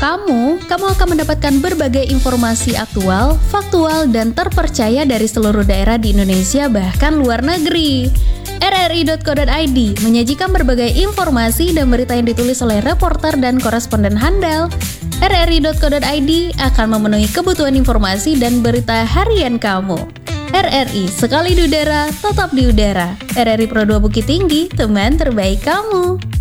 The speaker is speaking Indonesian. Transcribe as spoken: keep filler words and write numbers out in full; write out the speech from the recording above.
kamu, kamu akan mendapatkan berbagai informasi aktual, faktual, dan terpercaya dari seluruh daerah di Indonesia bahkan luar negeri. R R I dot co dot I D menyajikan berbagai informasi dan berita yang ditulis oleh reporter dan koresponden handal. R R I dot co dot I D akan memenuhi kebutuhan informasi dan berita harian kamu. R R I, sekali di udara, tetap di udara. R R I Pro dua Bukit Tinggi, teman terbaik kamu.